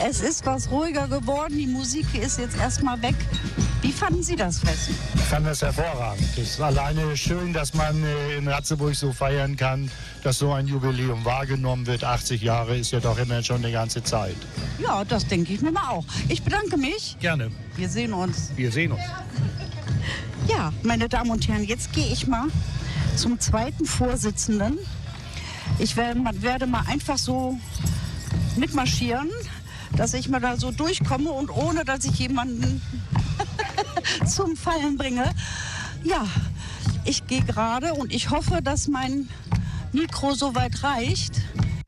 Es ist was ruhiger geworden, die Musik ist jetzt erstmal weg. Wie fanden Sie das Fest? Ich fand das hervorragend. Es ist alleine schön, dass man in Ratzeburg so feiern kann, dass so ein Jubiläum wahrgenommen wird. 80 Jahre ist ja doch immerhin schon eine ganze Zeit. Ja, das denke ich mir mal auch. Ich bedanke mich. Gerne. Wir sehen uns. Wir sehen uns. Ja, meine Damen und Herren, jetzt gehe ich mal zum zweiten Vorsitzenden. Ich werde mal einfach so mitmarschieren, dass ich mal da so durchkomme und ohne, dass ich jemanden zum Fallen bringe. Ja, ich gehe gerade und ich hoffe, dass mein Mikro soweit reicht.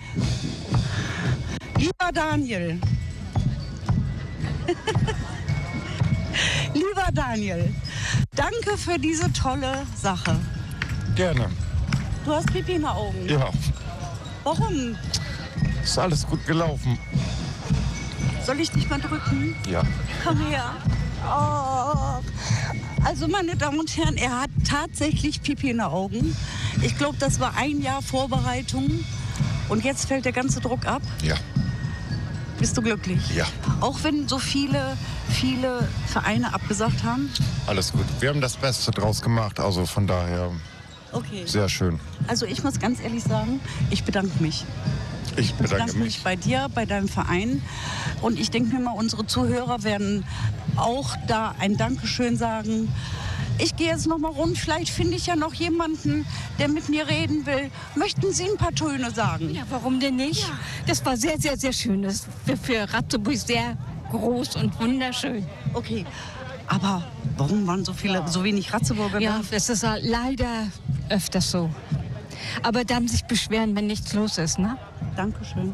Lieber Daniel, lieber Daniel, danke für diese tolle Sache. Gerne. Du hast Pipi in den Augen. Ja, Warum? ist alles gut gelaufen. Soll ich dich mal drücken? Ja. Komm her. Oh. Also, meine Damen und Herren, er hat tatsächlich Pipi in den Augen. Ich glaube, das war ein Jahr Vorbereitung. Und jetzt fällt der ganze Druck ab. Ja. Bist du glücklich? Ja. Auch wenn so viele Vereine abgesagt haben? Alles gut. Wir haben das Beste draus gemacht, also von daher Okay. sehr schön. Also ich muss ganz ehrlich sagen, ich bedanke mich. Ich bedanke mich. Mich bei dir, bei deinem Verein. Und ich denke mir mal, unsere Zuhörer werden auch da ein Dankeschön sagen. Ich gehe jetzt noch mal rund. Vielleicht finde ich ja noch jemanden, der mit mir reden will. Möchten Sie ein paar Töne sagen? Ja, warum denn nicht? Ja. Das war sehr, sehr, sehr schön. Das war für Ratzeburg sehr groß und wunderschön. Okay, aber warum waren so wenig Ratzeburger Ja, da? das ist halt leider öfters so. Aber dann sich beschweren, wenn nichts los ist, ne? Dankeschön.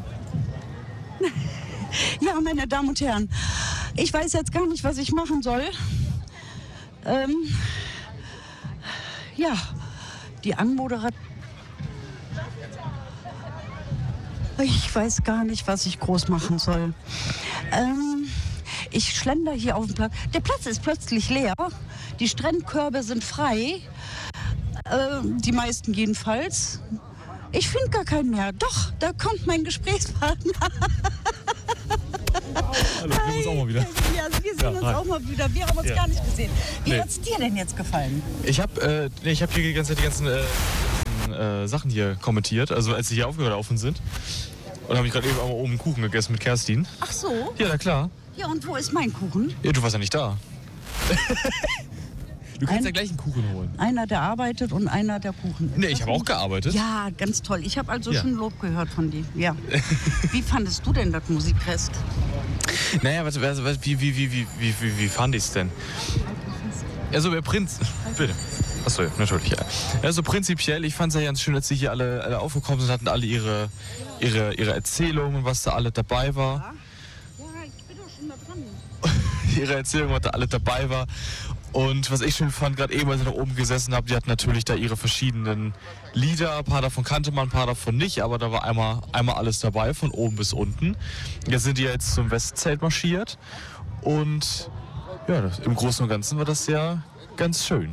Ja, meine Damen und Herren, ich weiß jetzt gar nicht, was ich machen soll. Ja, die Anmoderation. Ich weiß gar nicht, was ich groß machen soll. Ich schlender hier auf den Platz. Der Platz ist plötzlich leer. Die Strandkörbe sind frei. Die meisten jedenfalls. Ich finde gar keinen mehr. Doch, da kommt mein Gesprächspartner. Hallo, wir sehen uns auch mal wieder. Ja, wir sehen uns auch mal wieder. Wir haben uns gar nicht gesehen. Wie hat's dir denn jetzt gefallen? Ich habe hier die ganze Zeit die ganzen Sachen hier kommentiert, also als sie hier aufgelaufen sind. Und habe ich gerade eben auch mal oben einen Kuchen gegessen mit Kerstin. Ach so? Ja, na klar. Ja, und wo ist mein Kuchen? Ja, du warst ja nicht da. Du kannst ja gleich einen Kuchen holen. Einer, der arbeitet und einer, der Kuchen isst. Nee, ich habe auch gearbeitet. Ja, ganz toll. Ich habe also Ja. schon Lob gehört von dir. Ja. Wie fandest du denn das Musikfest? Naja, wie fand ich's denn? Also, der Prinz. Bitte. Achso, ja, natürlich, ja. Also prinzipiell, ich fand es ja ganz schön, als sie hier alle aufgekommen sind, hatten alle ihre Erzählungen, was da alle dabei war. Ja, ich bin doch schon da dran. Ihre Erzählung, was da alle dabei war. Und was ich schön fand, gerade eben, als ich da oben gesessen habe, die hatten natürlich da ihre verschiedenen Lieder. Ein paar davon kannte man, ein paar davon nicht, aber da war einmal alles dabei, von oben bis unten. Jetzt sind die jetzt zum Westzelt marschiert. Und ja, im Großen und Ganzen war das ja ganz schön.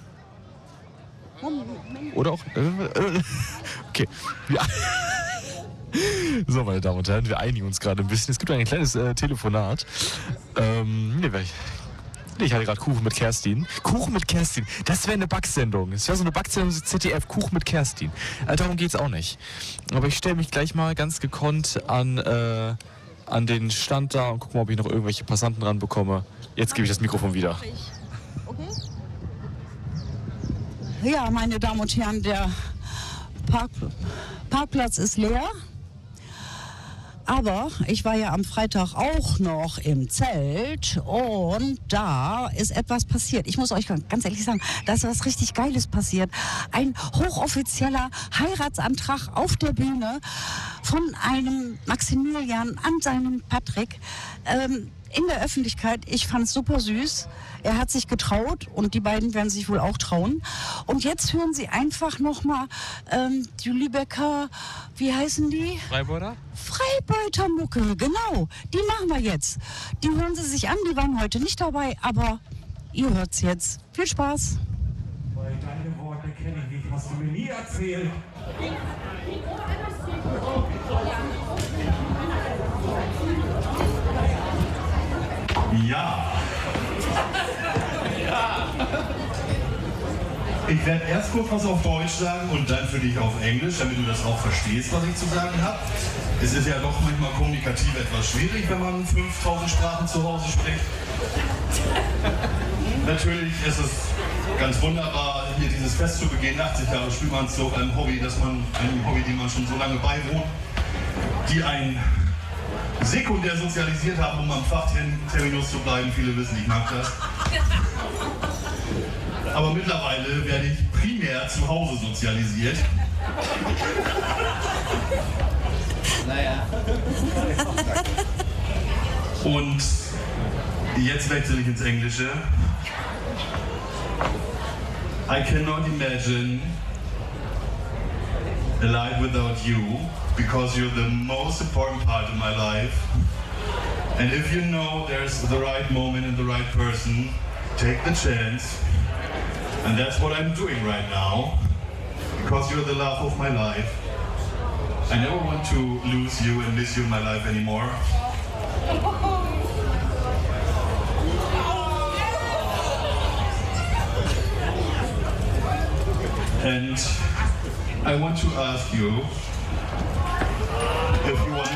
Oder auch... Okay. Ja. So, meine Damen und Herren, wir einigen uns gerade ein bisschen. Es gibt ein kleines Telefonat. Ich hatte gerade Kuchen mit Kerstin. Kuchen mit Kerstin, das wäre eine Backsendung. Es wäre so eine Backsendung ZDF, Kuchen mit Kerstin. Darum geht's auch nicht. Aber ich stelle mich gleich mal ganz gekonnt an den Stand da und gucke mal, ob ich noch irgendwelche Passanten ranbekomme. Jetzt gebe ich das Mikrofon wieder. Okay. Ja, meine Damen und Herren, der Parkplatz ist leer. Aber ich war ja am Freitag auch noch im Zelt und da ist etwas passiert. Ich muss euch ganz ehrlich sagen, da ist was richtig Geiles passiert. Ein hochoffizieller Heiratsantrag auf der Bühne von einem Maximilian an seinen Patrick in der Öffentlichkeit. Ich fand es super süß. Er hat sich getraut und die beiden werden sich wohl auch trauen. Und jetzt hören Sie einfach nochmal die Lübecker, wie heißen die? Freibeuter? Freibeutermucke, genau. Die machen wir jetzt. Die hören Sie sich an, die waren heute nicht dabei, aber ihr hört's jetzt. Viel Spaß. Weil deine Worte kenne ich nicht, hast du mir nie erzählt. Ich werde erst kurz was auf Deutsch sagen und dann für dich auf Englisch, damit du das auch verstehst, was ich zu sagen habe. Es ist ja doch manchmal kommunikativ etwas schwierig, wenn man 5000 Sprachen zu Hause spricht. Natürlich ist es ganz wunderbar, hier dieses Fest zu begehen, 80 Jahre Spielmannszug, einem Hobby, dem man schon so lange beiwohnt, die einen sekundär sozialisiert haben, um am Fachterminus zu bleiben. Viele wissen, ich mag das. Aber mittlerweile werde ich primär zu Hause sozialisiert. Naja. Und jetzt wechsle ich ins Englische. I cannot imagine a life without you, because you're the most important part of my life. And if you know there's the right moment and the right person, take the chance. And that's what I'm doing right now, because you're the love of my life. I never want to lose you and miss you in my life anymore. And I want to ask you if you want